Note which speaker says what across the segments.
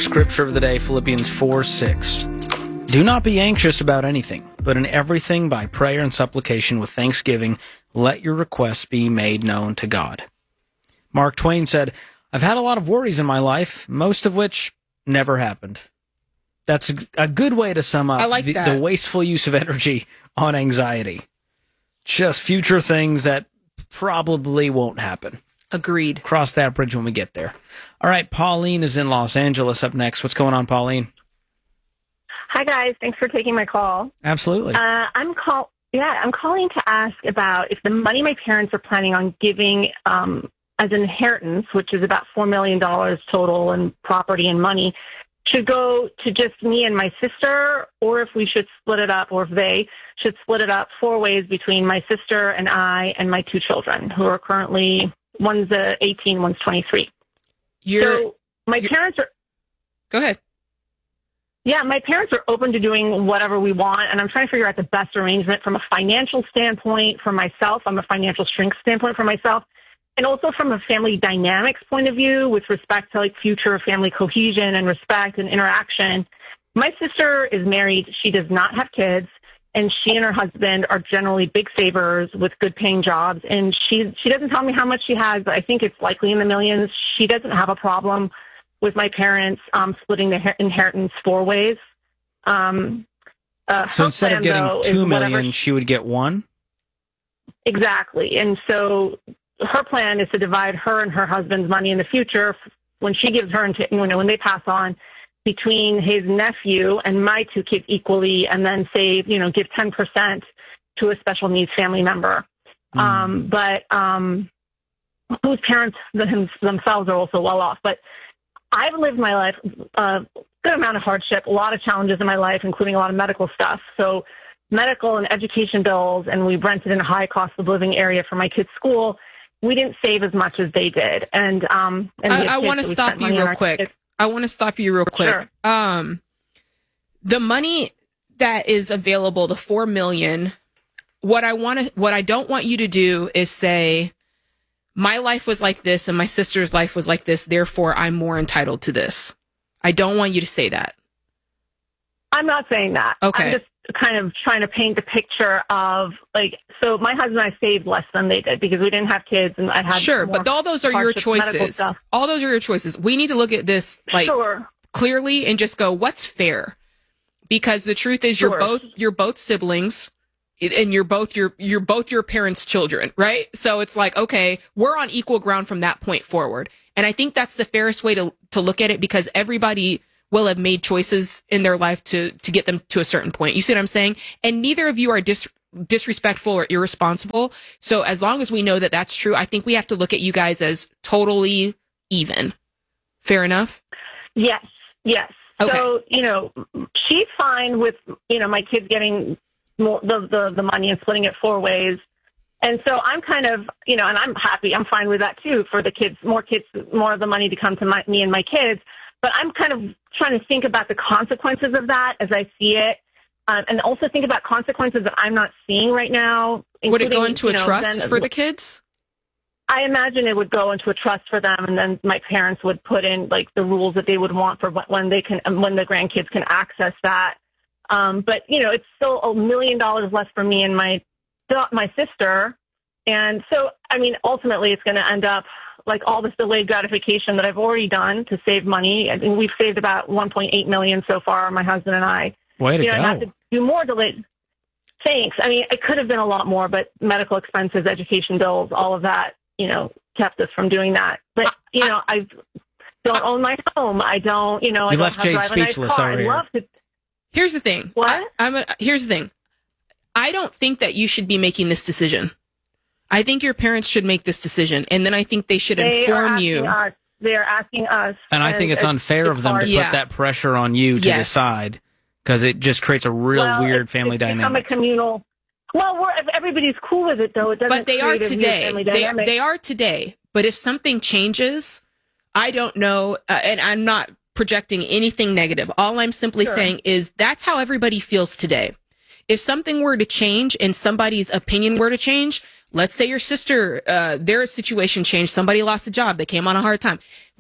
Speaker 1: scripture of the day, Philippians 4:6. Do not be anxious about anything, but in everything by prayer and supplication with thanksgiving, let your requests be made known to God. Mark Twain said, I've had a lot of worries in my life, most of which never happened. That's a good way to sum up the wasteful use of energy on anxiety. Just future things that probably won't happen.
Speaker 2: Agreed.
Speaker 1: Cross that bridge when we get there. All right, Pauline is in Los Angeles up next. What's going on, Pauline?
Speaker 3: Hi, guys. Thanks for taking my call.
Speaker 1: Absolutely.
Speaker 3: I'm calling to ask about if the money my parents are planning on giving as inheritance, which is about $4 million total in property and money, should go to just me and my sister, or if we should split it up, or if they should split it up 4 ways between my sister and I and my 2 children, who are currently, one's 18, one's 23. So my parents are...
Speaker 2: Go ahead.
Speaker 3: Yeah, my parents are open to doing whatever we want, and I'm trying to figure out the best arrangement from a financial standpoint for myself, from a financial strength standpoint for myself, and also from a family dynamics point of view with respect to like future family cohesion and respect and interaction. My sister is married. She does not have kids, and she and her husband are generally big savers with good paying jobs. And she doesn't tell me how much she has, but I think it's likely in the millions. She doesn't have a problem with my parents splitting the inheritance 4 ways.
Speaker 1: So instead of getting $2 million, she would get 1?
Speaker 3: Exactly. And so her plan is to divide her and her husband's money in the future when she gives her, when they pass on, between his nephew and my 2 kids equally, and then save, give 10% to a special needs family member. But whose parents themselves are also well off. But I've lived my life, a good amount of hardship, a lot of challenges in my life, including a lot of medical stuff. So medical and education bills, and we rented in a high cost of living area for my kids' school. We didn't save as much as they did. And
Speaker 2: I want to stop you real quick. Sure. The money that is available, the $4 million, what I don't want you to do is say, my life was like this and my sister's life was like this, therefore I'm more entitled to this. I don't want you to say that.
Speaker 3: I'm not saying that.
Speaker 2: Okay.
Speaker 3: I'm just kind of trying to paint the picture of, so my husband and I saved less than they did because we didn't have kids and I had
Speaker 2: Sure, but all those are your choices. All those are your choices. We need to look at this clearly and just go, what's fair? Because the truth is you're both siblings. And you're both your parents' children, right? So it's like, okay, we're on equal ground from that point forward. And I think that's the fairest way to look at it, because everybody will have made choices in their life to get them to a certain point. You see what I'm saying? And neither of you are disrespectful or irresponsible. So as long as we know that that's true, I think we have to look at you guys as totally even. Fair enough?
Speaker 3: Yes. Okay. So, she's fine with, my kids getting more, the money and splitting it 4 ways. And so I'm kind of, and I'm happy. I'm fine with that too, for the kids, more of the money to come to me and my kids. But I'm kind of trying to think about the consequences of that as I see it. And also think about consequences that I'm not seeing right now.
Speaker 2: Would it go into a trust for the kids?
Speaker 3: I imagine it would go into a trust for them. And then my parents would put in the rules that they would want for when the grandkids can access that. But it's still $1 million less for me and my sister. And so, ultimately it's going to end up like all this delayed gratification that I've already done to save money. I mean, we've saved about $1.8 million so far, my husband and I.
Speaker 1: Way to go.
Speaker 3: I have to do more delayed. Thanks. It could have been a lot more, but medical expenses, education bills, all of that, kept us from doing that. But, I don't own my home. I don't,
Speaker 1: you left Jade speechless over here.
Speaker 2: Here's the thing.
Speaker 3: What?
Speaker 2: Here's the thing. I don't think that you should be making this decision. I think your parents should make this decision, and then I think they should inform you.
Speaker 3: They're asking us.
Speaker 1: And I think it's unfair of them to put that pressure on you to decide, because it just creates a weird family dynamic.
Speaker 3: Become a communal. Well, everybody's cool with it, though. It doesn't.
Speaker 2: But they are today. They are today. But if something changes, I don't know, and I'm not projecting anything negative. All I'm simply saying is that's how everybody feels today. If something were to change and somebody's opinion were to change, let's say your sister, their situation changed, somebody lost a job, they came on a hard time, right?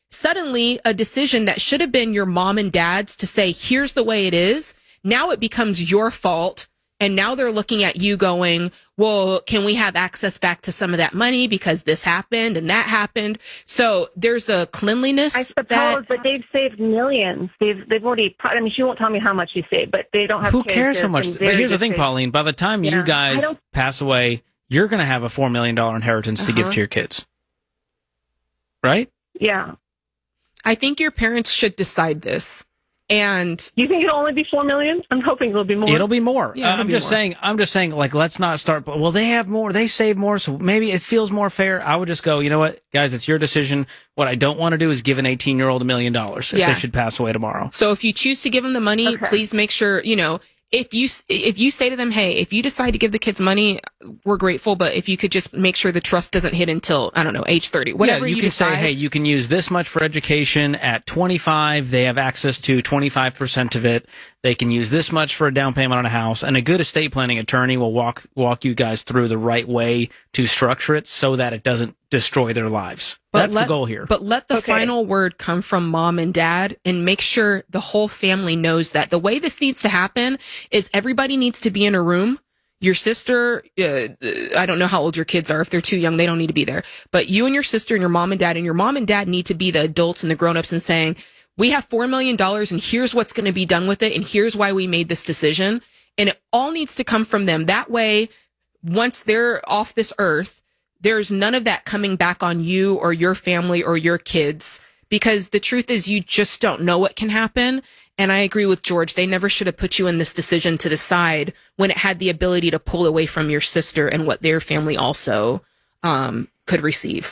Speaker 2: suddenly a decision that should have been your mom and dad's to say, here's the way it is. Now it becomes your fault. And now they're looking at you going, well, can we have access back to some of that money because this happened and that happened? So there's a cleanliness.
Speaker 3: I suppose, but they've saved millions. They've already, I mean, she won't tell me how much she saved, but they don't have
Speaker 1: Who
Speaker 3: kids.
Speaker 1: cares how much? But here's the thing, Pauline, by the time you guys pass away, you're going to have a $4 million inheritance to give to your kids. Right?
Speaker 3: Yeah.
Speaker 2: I think your parents should decide this. And
Speaker 3: you think it'll only be $4 million? I'm hoping it'll be more.
Speaker 1: It'll be more. Yeah, I'm just saying, like, let's not start. Well, they have more. They save more, so maybe it feels more fair. I would just go, you know what, guys, it's your decision. What I don't want to do is give an 18-year-old $1 million if they should pass away tomorrow.
Speaker 2: So if you choose to give them the money, please make sure, you know, if you say to them, hey, if you decide to give the kids money, we're grateful, but if you could just make sure the trust doesn't hit until, I don't know, age 30, whatever you can
Speaker 1: say, hey, you can use this much for education at 25. They have access to 25% of it. They can use this much for a down payment on a house, and a good estate planning attorney will walk you guys through the right way to structure it so that it doesn't destroy their lives. That's the goal here.
Speaker 2: But let the final word come from mom and dad, and make sure the whole family knows that. The way this needs to happen is everybody needs to be in a room. Your sister, I don't know how old your kids are. If they're too young, they don't need to be there. But you and your sister and your mom and dad need to be the adults and the grown-ups and saying, we have $4 million and here's what's going to be done with it. And here's why we made this decision. And it all needs to come from them. That way, once they're off this earth, there's none of that coming back on you or your family or your kids, because the truth is you just don't know what can happen. And I agree with George. They never should have put you in this decision to decide when it had the ability to pull away from your sister and what their family also could receive.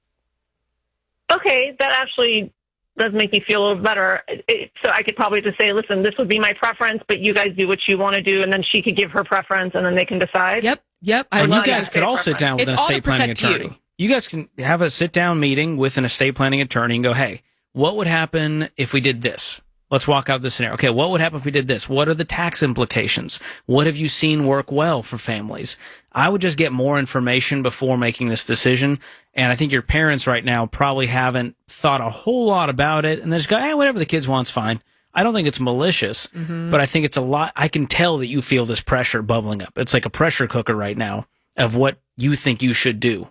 Speaker 3: Okay, that actually does make me feel a little better. So I could probably just say, listen, this would be my preference, but you guys do what you want to do, and then she could give her preference, and then they can decide.
Speaker 2: Yep.
Speaker 1: And you guys could all sit down with an estate planning attorney. You guys can have a sit-down meeting with an estate planning attorney and go, hey, what would happen if we did this? Let's walk out this scenario. Okay, what would happen if we did this? What are the tax implications? What have you seen work well for families? I would just get more information before making this decision. And I think your parents right now probably haven't thought a whole lot about it. And they just go, hey, whatever the kids want's fine. I don't think it's malicious, but I think it's a lot. I can tell that you feel this pressure bubbling up. It's like a pressure cooker right now of what you think you should do.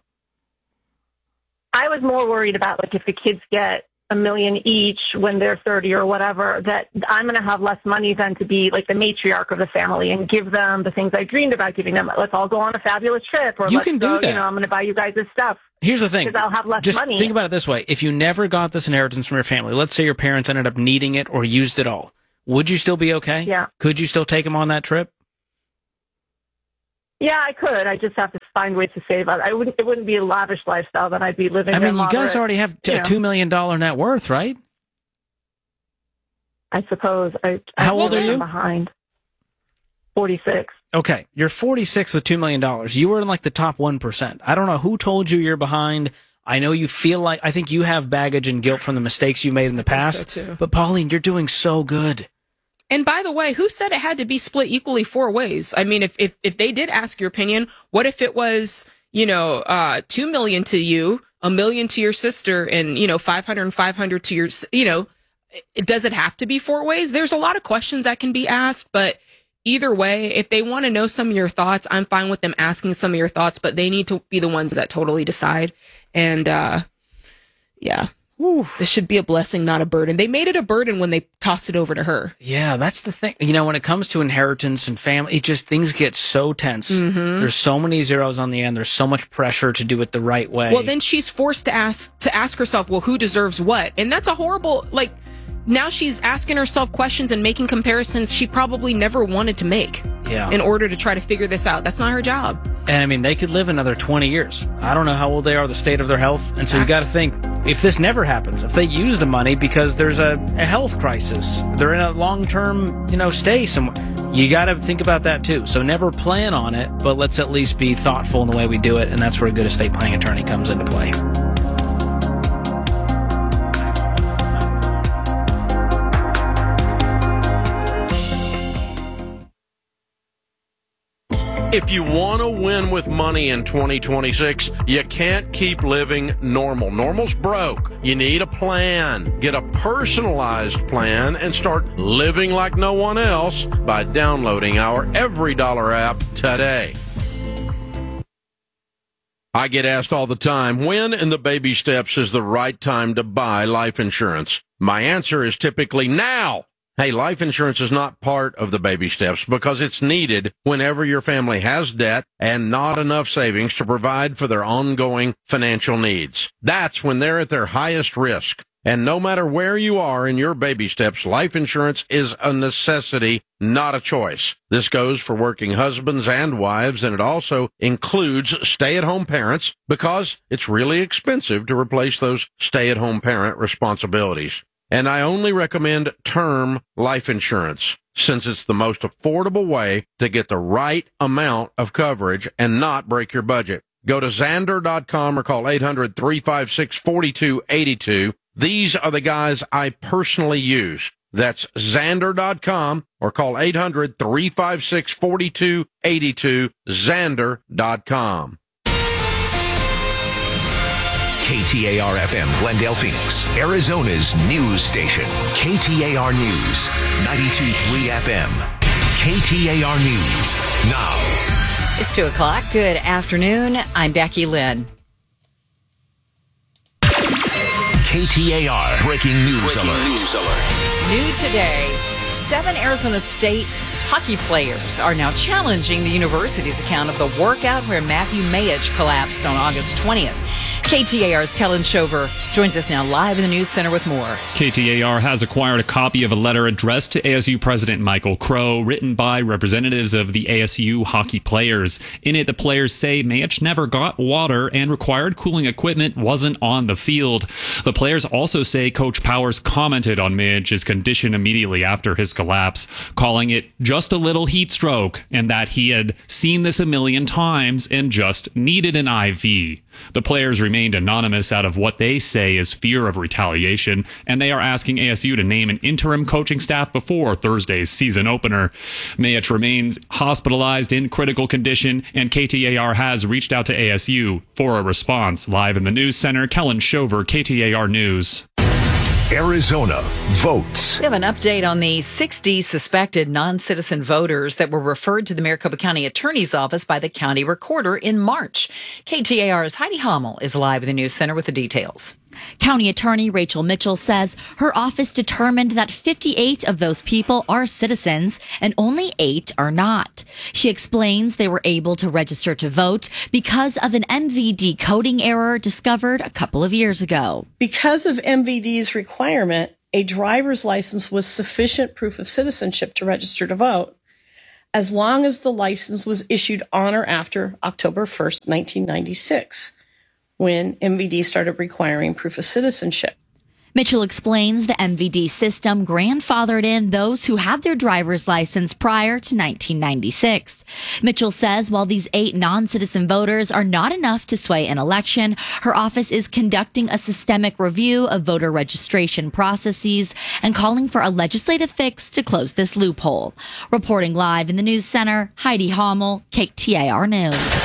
Speaker 3: I was more worried about, like, if the kids get $1 million each when they're 30 or whatever, that I'm going to have less money than to be like the matriarch of the family and give them the things I dreamed about giving them. Let's all go on a fabulous trip, or
Speaker 1: you can do that.
Speaker 3: You know, I'm going to buy you guys this stuff.
Speaker 1: Here's the thing.
Speaker 3: Because I'll have less
Speaker 1: Just
Speaker 3: money.
Speaker 1: Think about it this way. If you never got this inheritance from your family, let's say your parents ended up needing it or used it all, would you still be okay?
Speaker 3: Yeah.
Speaker 1: Could you still take them on that trip?
Speaker 3: Yeah, I could. I just have to find ways to save. It wouldn't be a lavish lifestyle that I'd be living.
Speaker 1: I mean, you guys already have a $2 million net worth, right?
Speaker 3: I suppose.
Speaker 1: How old are you?
Speaker 3: Behind. 46.
Speaker 1: Okay, you're 46 with $2 million. You were in like the top 1%. I don't know who told you you're behind. I know you feel like, I think you have baggage and guilt from the mistakes you made in the past.
Speaker 2: So too.
Speaker 1: But Pauline, you're doing so good.
Speaker 2: And by the way, who said it had to be split equally 4 ways? I mean, if they did ask your opinion, what if it was, $2 million to you, $1 million to your sister, and, 500 and 500 to your, does it have to be 4 ways? There's a lot of questions that can be asked, but either way, if they want to know some of your thoughts, I'm fine with them asking some of your thoughts, but they need to be the ones that totally decide. And, yeah. Whew. This should be a blessing, not a burden. They made it a burden when they tossed it over to her.
Speaker 1: Yeah, that's the thing. When it comes to inheritance and family, things get so tense. Mm-hmm. There's so many zeros on the end. There's so much pressure to do it the right way.
Speaker 2: Well, then she's forced to ask herself, well, who deserves what? And that's a horrible, now she's asking herself questions and making comparisons she probably never wanted to make.
Speaker 1: Yeah.
Speaker 2: In order to try to figure this out. That's not her job.
Speaker 1: And I mean, they could live another 20 years. I don't know how old they are, the state of their health. And so you got to think, if this never happens, if they use the money because there's a health crisis, they're in a long-term, stay somewhere, you got to think about that too. So never plan on it, but let's at least be thoughtful in the way we do it. And that's where a good estate planning attorney comes into play.
Speaker 4: If you want to win with money in 2026, you can't keep living normal. Normal's broke. You need a plan. Get a personalized plan and start living like no one else by downloading our Every Dollar app today. I get asked all the time, when in the baby steps is the right time to buy life insurance? My answer is typically now. Hey, life insurance is not part of the baby steps because it's needed whenever your family has debt and not enough savings to provide for their ongoing financial needs. That's when they're at their highest risk. And no matter where you are in your baby steps, life insurance is a necessity, not a choice. This goes for working husbands and wives, and it also includes stay-at-home parents because it's really expensive to replace those stay-at-home parent responsibilities. And I only recommend term life insurance since it's the most affordable way to get the right amount of coverage and not break your budget. Go to Xander.com or call 800-356-4282. These are the guys I personally use. That's Xander.com or call 800-356-4282, Xander.com.
Speaker 5: KTAR-FM, Glendale, Phoenix, Arizona's news station. KTAR News, 92.3 FM. KTAR News, now.
Speaker 6: It's 2 o'clock. Good afternoon. I'm Becky Lynn.
Speaker 5: KTAR breaking news alert.
Speaker 6: New today, 7 Arizona State hockey players are now challenging the university's account of the workout where Matthew Mayich collapsed on August 20th. KTAR's Kellen Shover joins us now live in the News Center with more.
Speaker 7: KTAR has acquired a copy of a letter addressed to ASU President Michael Crow, written by representatives of the ASU hockey players. In it, the players say Mayich never got water and required cooling equipment wasn't on the field. The players also say Coach Powers commented on Mayich's condition immediately after his collapse, calling it just a little heat stroke and that he had seen this a million times and just needed an IV. The players remained anonymous out of what they say is fear of retaliation, and they are asking ASU to name an interim coaching staff before Thursday's season opener. Mayich remains hospitalized in critical condition, and KTAR has reached out to ASU for a response. Live in the News Center, Kellen Shover, KTAR News.
Speaker 5: Arizona votes.
Speaker 6: We have an update on the 60 suspected non-citizen voters that were referred to the Maricopa County Attorney's Office by the county recorder in March. KTAR's Heidi Hommel is live in the News Center with the details.
Speaker 8: County Attorney Rachel Mitchell says her office determined that 58 of those people are citizens and only 8 are not. She explains they were able to register to vote because of an MVD coding error discovered a couple of years ago.
Speaker 9: Because of MVD's requirement, a driver's license was sufficient proof of citizenship to register to vote, as long as the license was issued on or after October 1st, 1996. When MVD started requiring proof of citizenship.
Speaker 8: Mitchell explains the MVD system grandfathered in those who had their driver's license prior to 1996. Mitchell says while these 8 non-citizen voters are not enough to sway an election, her office is conducting a systemic review of voter registration processes and calling for a legislative fix to close this loophole. Reporting live in the News Center, Heidi Hommel, KTAR News.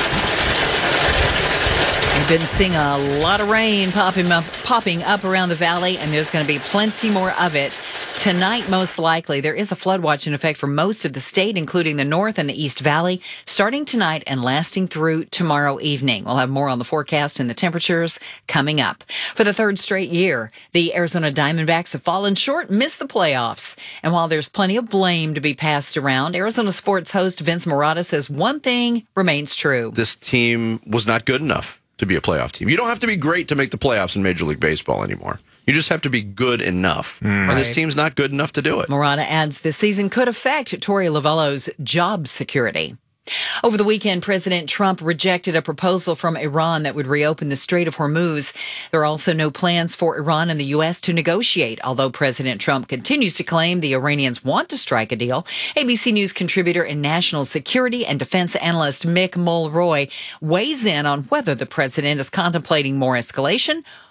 Speaker 6: We've been seeing a lot of rain popping up around the valley, and there's going to be plenty more of it tonight, most likely. There is a flood watch in effect for most of the state, including the North and the East Valley, starting tonight and lasting through tomorrow evening. We'll have more on the forecast and the temperatures coming up. For the 3rd straight year, the Arizona Diamondbacks have fallen short, missed the playoffs. And while there's plenty of blame to be passed around, Arizona sports host Vince Marotta says one thing remains true.
Speaker 10: This team was not good enough to be a playoff team. You don't have to be great to make the playoffs in Major League Baseball anymore. You just have to be good enough. And this team's not good enough to do it.
Speaker 6: Marotta adds this season could affect Torey Lovello's job security. Over the weekend, President Trump rejected a proposal from Iran that would reopen the Strait of Hormuz. There are also no plans for Iran and the U.S. to negotiate, although President Trump continues to claim the Iranians want to strike a deal. ABC News contributor and national security and defense analyst Mick Mulroy weighs in on whether the president is contemplating more escalation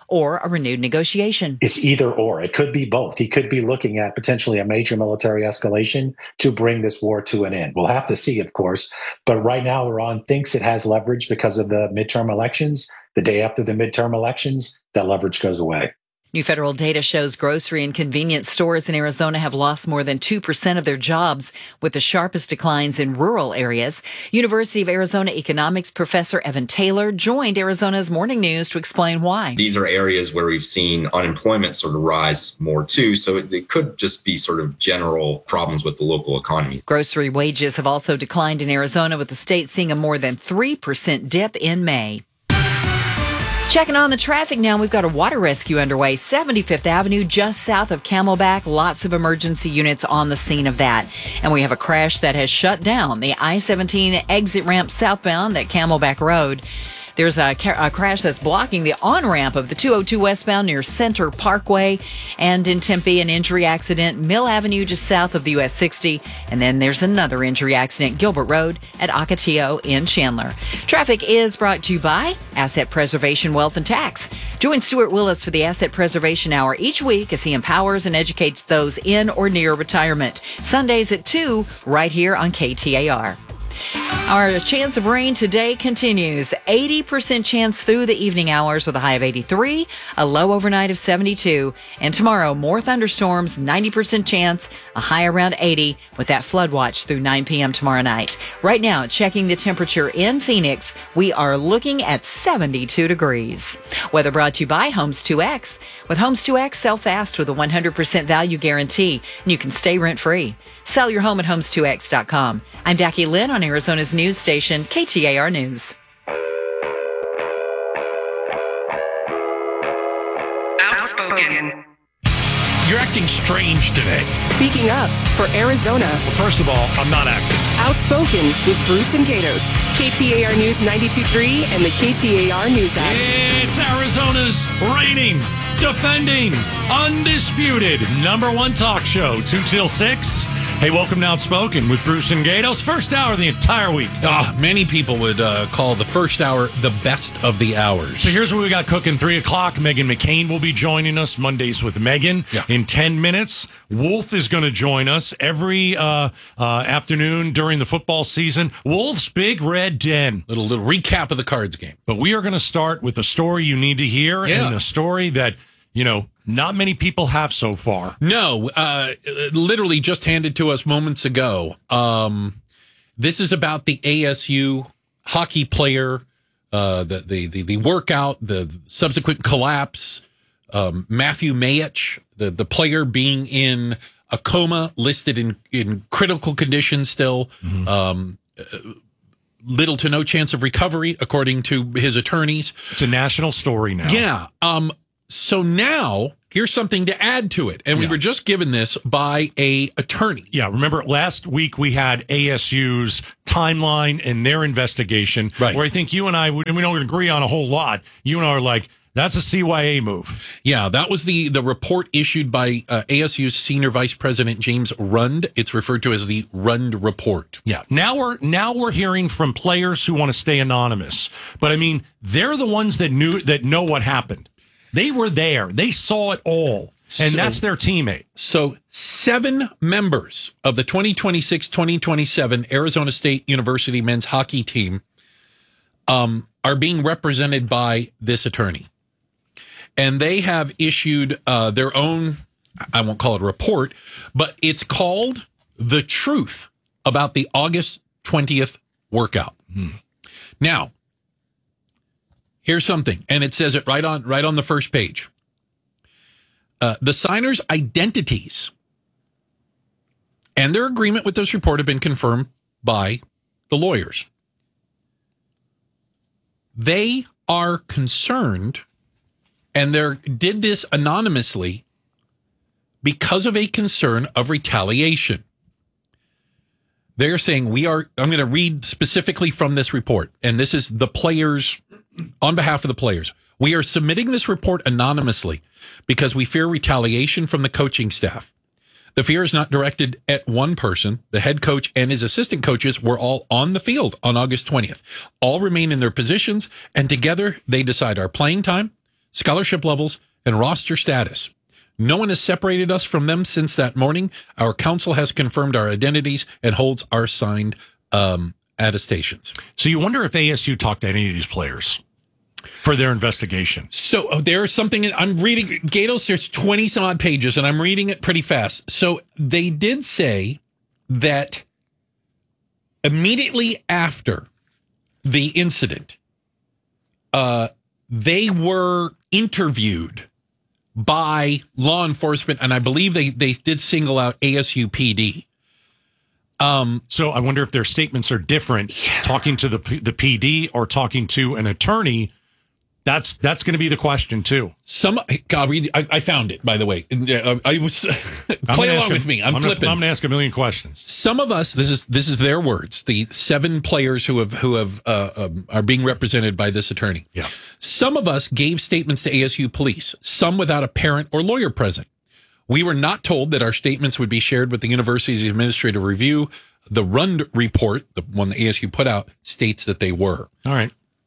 Speaker 6: or a renewed negotiation.
Speaker 11: It's either or. It could be both. He could be looking at potentially a major military escalation to bring this war to an end. We'll have to see, of course. But right now, Iran thinks it has leverage because of the midterm elections. The day after the midterm elections, that leverage goes away.
Speaker 6: New federal data shows grocery and convenience stores in Arizona have lost more than 2% of their jobs, with the sharpest declines in rural areas. University of Arizona economics professor Evan Taylor joined Arizona's Morning News to explain why.
Speaker 12: These are areas where we've seen unemployment sort of rise more too, so it could just be sort of general problems with the local economy.
Speaker 6: Grocery wages have also declined in Arizona, with the state seeing a more than 3% dip in May. Checking on the traffic now, we've got a water rescue underway, 75th Avenue, just south of Camelback. Lots of emergency units on the scene of that. And we have a crash that has shut down the I-17 exit ramp southbound at Camelback Road. There's a crash that's blocking the on-ramp of the 202 westbound near Center Parkway. And in Tempe, an injury accident, Mill Avenue just south of the US 60. And then there's another injury accident, Gilbert Road at Ocotillo in Chandler. Traffic is brought to you by Asset Preservation Wealth and Tax. Join Stuart Willis for the Asset Preservation Hour each week as he empowers and educates those in or near retirement. Sundays at 2, right here on KTAR. Our chance of rain today continues. 80% chance through the evening hours with a high of 83, a low overnight of 72. And tomorrow, more thunderstorms, 90% chance, a high around 80 with that flood watch through 9 p.m. tomorrow night. Right now, checking the temperature in Phoenix, we are looking at 72 degrees. Weather brought to you by Homes 2X. With Homes 2X, sell fast with a 100% value guarantee, and you can stay rent-free. Sell your home at homes2x.com. I'm Becky Lynn on Arizona's news station, KTAR News.
Speaker 13: Outspoken. You're acting strange today.
Speaker 14: Speaking up for Arizona.
Speaker 13: Well, first of all, I'm not acting.
Speaker 14: Outspoken with Bruce and Gatos. KTAR News 92.3 and the KTAR News app.
Speaker 13: It's Arizona's reigning, defending, undisputed #1 talk show, 2 till 6. Hey, welcome to Outspoken with Bruce and Gatos. First hour of the entire week.
Speaker 15: Many people would call the first hour the best of the hours.
Speaker 13: So here's what we got cooking. 3 o'clock, Megan McCain will be joining us Mondays with Megan. In 10 minutes, Wolf is going to join us every afternoon during the football season. Wolf's Big Red Den.
Speaker 15: Little recap of the Cards game.
Speaker 13: But we are going to start with the story you need to hear and the story that, not many people have so far.
Speaker 15: No, literally just handed to us moments ago. This is about the ASU hockey player, the workout, the subsequent collapse. Matthew Mayich, the player being in a coma, listed in critical condition still. Little to no chance of recovery, according to his attorneys.
Speaker 13: It's a national story now.
Speaker 15: Yeah. So now here's something to add to it. And we were just given this by a attorney.
Speaker 13: Yeah. Remember last week we had ASU's timeline and their investigation, where I think you and I, we don't agree on a whole lot. You and I are like, that's a CYA move.
Speaker 15: Yeah, that was the report issued by ASU's Senior Vice President James Rund. It's referred to as the Rund Report.
Speaker 13: Yeah. Now we're hearing from players who want to stay anonymous. But I mean, they're the ones that know what happened. They were there. They saw it all. And that's their teammate.
Speaker 15: So 7 members of the 2026-2027 Arizona State University men's hockey team are being represented by this attorney. And they have issued their own, I won't call it a report, but it's called The Truth About the August 20th Workout. Now, here's something, and it says it right on the first page. The signers' identities and their agreement with this report have been confirmed by the lawyers. They are concerned, and they did this anonymously because of a concern of retaliation. They're saying I'm going to read specifically from this report, and this is the players, on behalf of the players. We are submitting this report anonymously because we fear retaliation from the coaching staff. The fear is not directed at one person. The head coach and his assistant coaches were all on the field on August 20th. All remain in their positions, and together they decide our playing time, scholarship levels, and roster status. No one has separated us from them since that morning. Our council has confirmed our identities and holds our signed attestations.
Speaker 13: So you wonder if ASU talked to any of these players for their investigation.
Speaker 15: So there's something I'm reading. Gatos, there's 20 some odd pages, and I'm reading it pretty fast. So they did say that immediately after the incident, they were interviewed by law enforcement, and I believe they did single out ASU PD.
Speaker 13: So I wonder if their statements are different, talking to the PD or talking to an attorney. That's going to be the question too.
Speaker 15: I found it, by the way. I was play along with me. I'm flipping.
Speaker 13: I'm going to ask a million questions.
Speaker 15: Some of us, this is their words. The 7 players who are being represented by this attorney.
Speaker 13: Yeah.
Speaker 15: Some of us gave statements to ASU police. Some without a parent or lawyer present. We were not told that our statements would be shared with the university's administrative review. The Rund report, the one the ASU put out, states that they were.
Speaker 13: All right.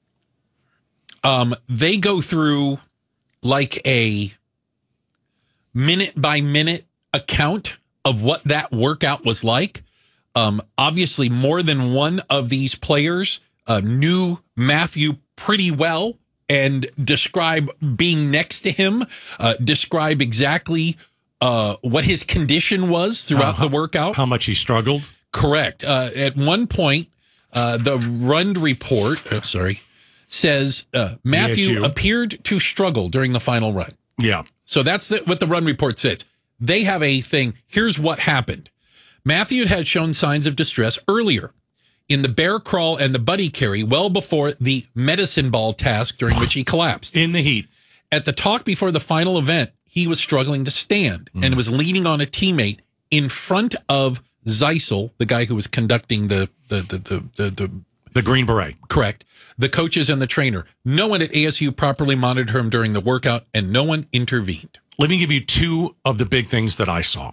Speaker 15: They go through like a minute-by-minute account of what that workout was like. Obviously, more than one of these players knew Matthew pretty well and describe being next to him, describe exactly what his condition was throughout the workout.
Speaker 13: How much he struggled.
Speaker 15: Correct. At one point, the Rund report, says Matthew appeared to struggle during the final run.
Speaker 13: Yeah.
Speaker 15: So that's what the Run report says. They have a thing. Here's what happened. Matthew had shown signs of distress earlier in the bear crawl and the buddy carry well before the medicine ball task during which he collapsed.
Speaker 13: In the heat.
Speaker 15: At the talk before the final event, he was struggling to stand and was leaning on a teammate in front of Zeisel, the guy who was conducting the
Speaker 13: Green Beret.
Speaker 15: Correct. The coaches and the trainer. No one at ASU properly monitored him during the workout, and no one intervened.
Speaker 13: Let me give you 2 of the big things that I saw.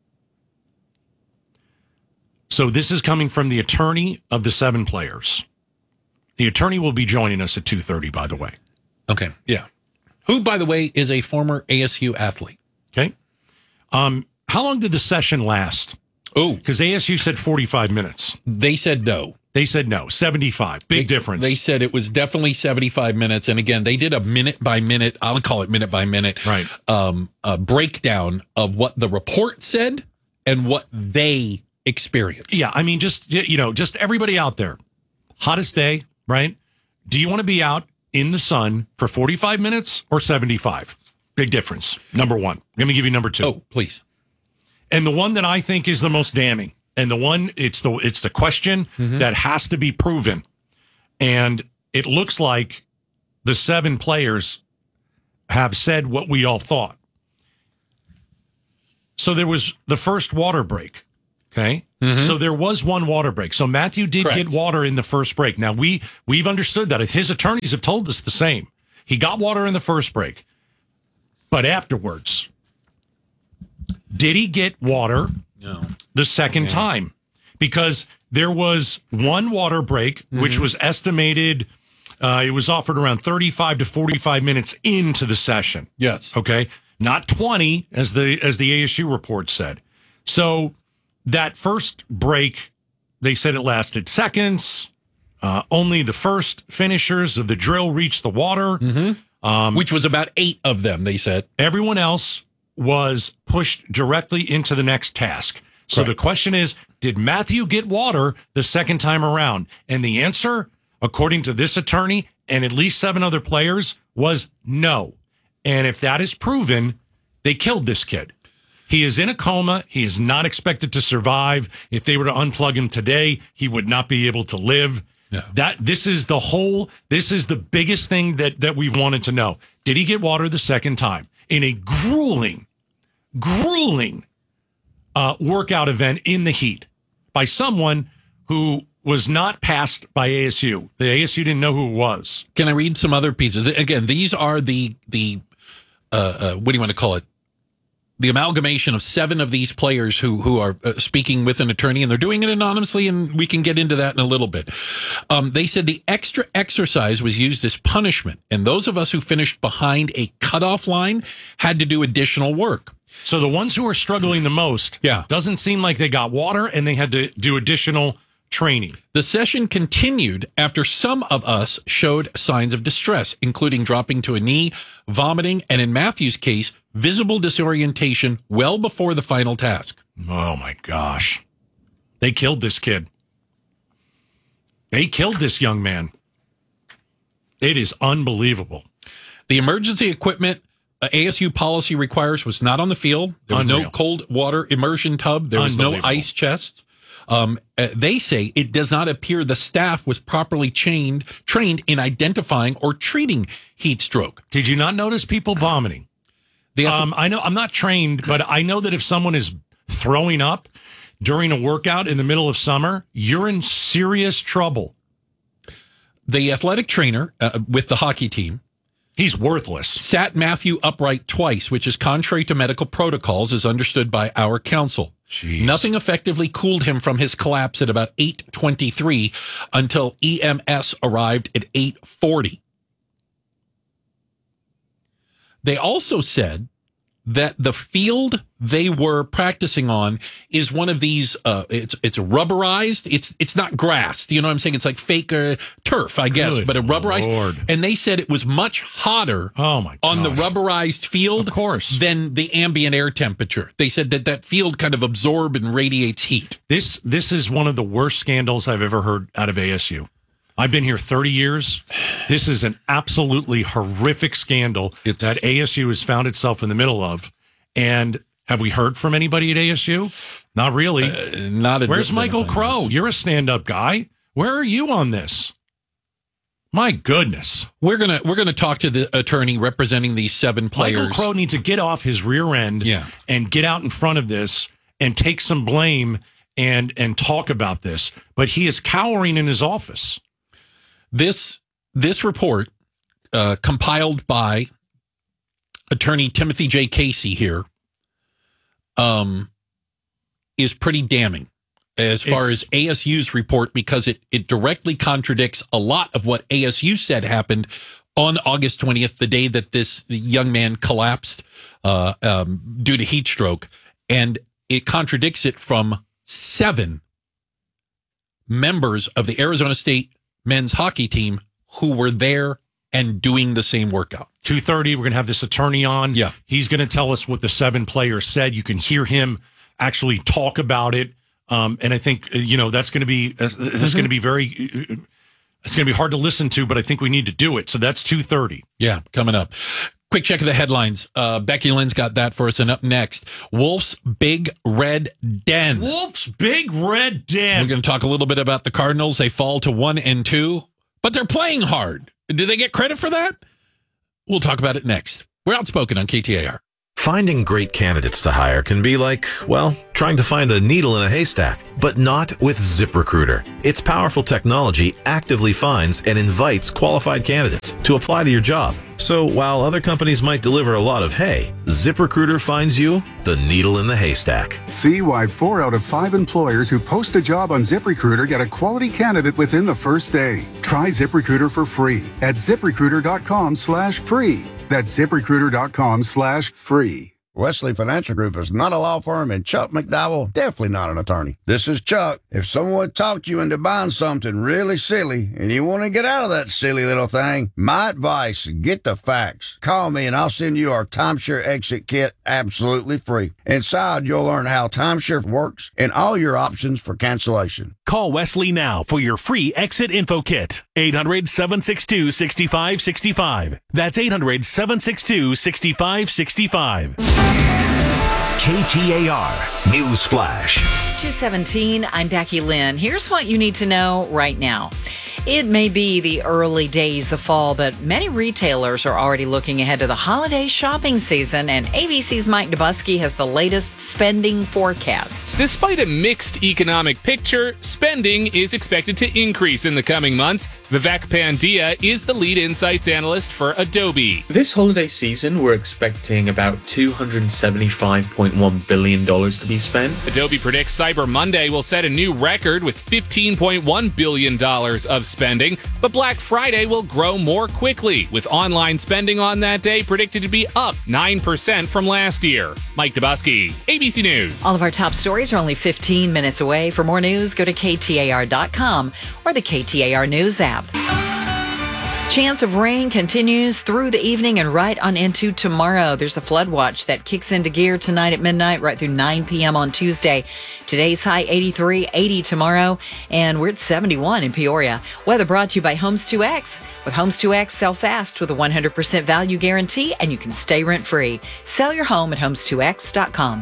Speaker 13: So this is coming from the attorney of the 7 players. The attorney will be joining us at 2:30, by the way.
Speaker 15: Okay, yeah. Who, by the way, is a former ASU athlete.
Speaker 13: Okay. How long did the session last?
Speaker 15: Oh.
Speaker 13: Because ASU said 45 minutes.
Speaker 15: They said no.
Speaker 13: They said no, 75. Big difference.
Speaker 15: They said it was definitely 75 minutes. And again, they did a minute-by-minute, I'll call it minute-by-minute,
Speaker 13: right.
Speaker 15: Breakdown of what the report said and what they experienced.
Speaker 13: Yeah, I mean, just everybody out there, hottest day, right? Do you want to be out in the sun for 45 minutes or 75? Big difference, number one. Let me give you number 2.
Speaker 15: Oh, please.
Speaker 13: And the one that I think is the most damning, and the one, it's the question that has to be proven. And it looks like the 7 players have said what we all thought. So there was the first water break, okay? So there was one water break. So Matthew did get water in the first break. Now, we've understood that. His attorneys have told us the same. He got water in the first break. But afterwards, did he get water the second time? Because there was one water break, which was estimated, it was offered around 35 to 45 minutes into the session.
Speaker 15: Yes.
Speaker 13: Okay. Not 20, as the ASU report said. So that first break, they said it lasted seconds. Only the first finishers of the drill reached the water.
Speaker 15: Which was about 8 of them, they said.
Speaker 13: Everyone else was pushed directly into the next task. So the question is, did Matthew get water the second time around? And the answer, according to this attorney and at least 7 other players, was no. And if that is proven, they killed this kid. He is in a coma. He is not expected to survive. If they were to unplug him today, he would not be able to live. Yeah. This is the biggest thing that we've wanted to know. Did he get water the second time in a grueling workout event in the heat by someone who was not passed by ASU? The ASU didn't know who it was.
Speaker 15: Can I read some other pieces? Again, these are the what do you want to call it? the amalgamation of 7 of these players who are speaking with an attorney, and they're doing it anonymously, and we can get into that in a little bit. They said the extra exercise was used as punishment, and those of us who finished behind a cutoff line had to do additional work.
Speaker 13: So the ones who are struggling the most, doesn't seem like they got water, and they had to do additional training.
Speaker 15: The session continued after some of us showed signs of distress, including dropping to a knee, vomiting, and in Matthew's case, visible disorientation well before the final task.
Speaker 13: Oh my gosh. They killed this kid. They killed this young man. It is unbelievable.
Speaker 15: The emergency equipment ASU policy requires was not on the field. There was no cold water immersion tub. There was no ice chest. They say it does not appear the staff was properly trained in identifying or treating heat stroke.
Speaker 13: Did you not notice people vomiting? I know I'm not trained, but I know that if someone is throwing up during a workout in the middle of summer, you're in serious trouble.
Speaker 15: The athletic trainer with the hockey team,
Speaker 13: he's worthless,
Speaker 15: sat Matthew upright twice, which is contrary to medical protocols as understood by our counsel.
Speaker 13: Jeez.
Speaker 15: Nothing effectively cooled him from his collapse at about 8:23 until EMS arrived at 8:40. They also said that the field they were practicing on is one of these, it's rubberized. It's not grass. You know what I'm saying? It's like fake turf, I guess, but a rubberized.
Speaker 13: Lord.
Speaker 15: And they said it was much hotter on the rubberized field than the ambient air temperature. They said that field kind of absorbs and radiates heat.
Speaker 13: This is one of the worst scandals I've ever heard out of ASU. I've been here 30 years. This is an absolutely horrific scandal that ASU has found itself in the middle of. And have we heard from anybody at ASU? Not really. Where's Michael Crow? You're a stand-up guy. Where are you on this? My goodness.
Speaker 15: We're gonna talk to the attorney representing these 7 players.
Speaker 13: Michael Crow needs to get off his rear end and get out in front of this and take some blame and talk about this. But he is cowering in his office.
Speaker 15: This report, compiled by attorney Timothy J. Casey here, is pretty damning as far as ASU's report, because it directly contradicts a lot of what ASU said happened on August 20th, the day that this young man collapsed due to heat stroke. And it contradicts it from 7 members of the Arizona State men's hockey team who were there and doing the same workout.
Speaker 13: 2:30, we're going to have this attorney on.
Speaker 15: Yeah.
Speaker 13: He's going to tell us what the 7 players said. You can hear him actually talk about it. And I think, that's going to be, it's going to be it's going to be hard to listen to, but I think we need to do it. So that's 2:30.
Speaker 15: Yeah, coming up. Quick check of the headlines. Becky Lynn's got that for us. And up next, Wolf's Big Red Den.
Speaker 13: Wolf's Big Red Den.
Speaker 15: We're going to talk a little bit about the Cardinals. They fall to 1-2, but they're playing hard. Do they get credit for that? We'll talk about it next. We're Outspoken on KTAR.
Speaker 16: Finding great candidates to hire can be like, well, trying to find a needle in a haystack, but not with ZipRecruiter. Its powerful technology actively finds and invites qualified candidates to apply to your job. So while other companies might deliver a lot of hay, ZipRecruiter finds you the needle in the haystack.
Speaker 17: See why 4 out of 5 employers who post a job on ZipRecruiter get a quality candidate within the first day. Try ZipRecruiter for free at ZipRecruiter.com/free. That's ZipRecruiter.com/free.
Speaker 18: Wesley Financial Group is not a law firm, and Chuck McDowell definitely not an attorney. This is Chuck. If someone talked you into buying something really silly and you want to get out of that silly little thing, my advice, get the facts. Call me and I'll send you our timeshare exit kit absolutely free. Inside, you'll learn how timeshare works and all your options for cancellation.
Speaker 19: Call Wesley now for your free exit info kit. 800-762-6565. That's 800-762-6565.
Speaker 5: KTAR News Flash.
Speaker 6: It's 2:17. I'm Becky Lynn. Here's what you need to know right now. It may be the early days of fall, but many retailers are already looking ahead to the holiday shopping season, and ABC's Mike Dubusky has the latest spending forecast.
Speaker 20: Despite a mixed economic picture, spending is expected to increase in the coming months. Vivek Pandya is the lead insights analyst for Adobe.
Speaker 21: This holiday season, we're expecting about $275.1 billion to be spent.
Speaker 20: Adobe predicts Cyber Monday will set a new record with $15.1 billion of spending, but Black Friday will grow more quickly, with online spending on that day predicted to be up 9% from last year. Mike Dubusky, ABC News.
Speaker 6: All of our top stories are only 15 minutes away. For more news, go to KTAR.com or the KTAR News app. Chance of rain continues through the evening and right on into tomorrow. There's a flood watch that kicks into gear tonight at midnight, right through 9 p.m. on Tuesday. Today's high 83, 80 tomorrow, and we're at 71 in Peoria. Weather brought to you by Homes 2X. With Homes 2X, sell fast with a 100% value guarantee, and you can stay rent-free. Sell your home at homes2x.com.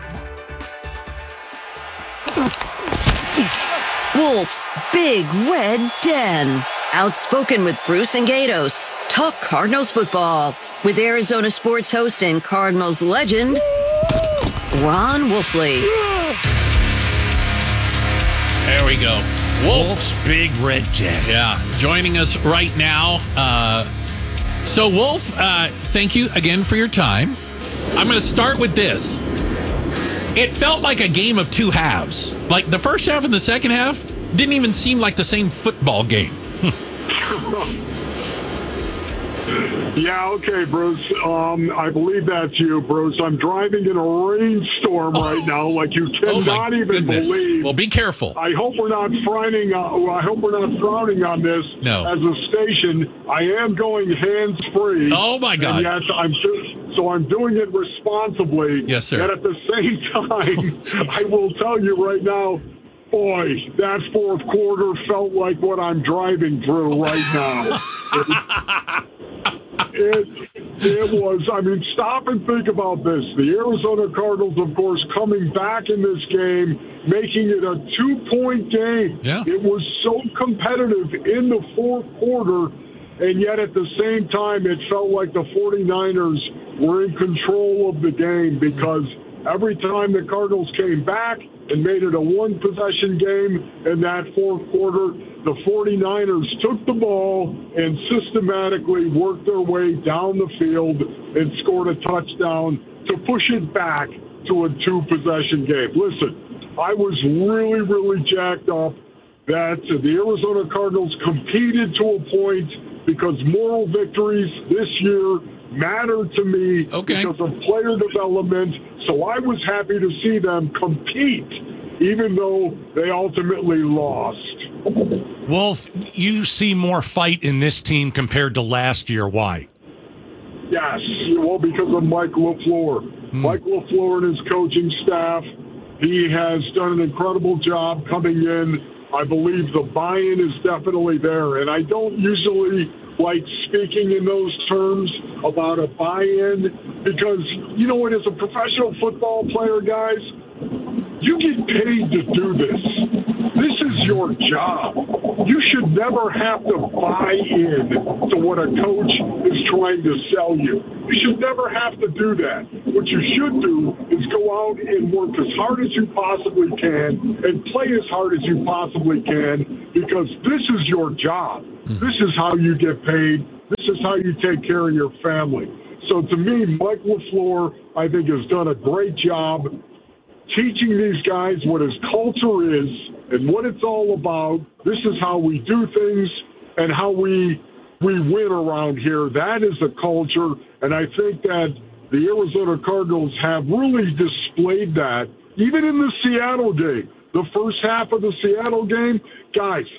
Speaker 22: Wolf's Big Red Den. Outspoken with Bruce and Gatos. Talk Cardinals football with Arizona sports host and Cardinals legend, Ron Wolfley.
Speaker 15: There we go.
Speaker 13: Wolf's Big Red Den.
Speaker 15: Yeah, joining us right now. So, Wolf, thank you again for your time. I'm going to start with this. It felt like a game of two halves. Like the first half and the second half didn't even seem like the same football game.
Speaker 23: Yeah, okay, Bruce. I believe that's you, Bruce. I'm driving in a rainstorm right now, like you cannot even believe.
Speaker 15: Well, be careful.
Speaker 23: I hope we're not frowning. I hope we're not frowning on this as a station. I am going hands-free.
Speaker 15: Oh my God!
Speaker 23: And yes, I'm doing it responsibly.
Speaker 15: Yes, sir.
Speaker 23: And at the same time, I will tell you right now. Boy, that fourth quarter felt like what I'm driving through right now. It was, I mean, stop and think about this. The Arizona Cardinals, of course, coming back in this game, making it a 2-point game.
Speaker 15: Yeah.
Speaker 23: It was so competitive in the fourth quarter, and yet at the same time, it felt like the 49ers were in control of the game because every time the Cardinals came back and made it a one-possession game in that fourth quarter, the 49ers took the ball and systematically worked their way down the field and scored a touchdown to push it back to a two-possession game. Listen, I was really, really jacked up that the Arizona Cardinals competed to a point because moral victories this year matter to me because of player development. So I was happy to see them compete, even though they ultimately lost.
Speaker 13: Wolf, you see more fight in this team compared to last year. Why?
Speaker 23: Yes, well, because of Mike LaFleur. Mike LaFleur and his coaching staff, he has done an incredible job coming in. I believe the buy-in is definitely there, and I don't usually like speaking in those terms about a buy-in because, you know what, as a professional football player, guys, you get paid to do this. This is your job. You should never have to buy in to what a coach is trying to sell you. You should never have to do that. What you should do is go out and work as hard as you possibly can and play as hard as you possibly can because this is your job. This is how you get paid. This is how you take care of your family. So to me, Mike LaFleur, I think, has done a great job teaching these guys what his culture is and what it's all about. This is how we do things and how we win around here. That is a culture, and I think that the Arizona Cardinals have really displayed that. Even in the Seattle game, the first half of the Seattle game, guys,